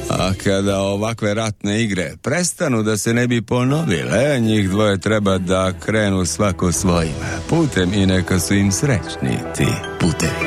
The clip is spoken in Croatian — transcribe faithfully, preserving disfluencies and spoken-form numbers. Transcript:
A kada ovakve ratne igre prestanu da se ne bi ponovile, njih dvoje treba da krenu svako svojim putem i neka su im srećni ti putevi.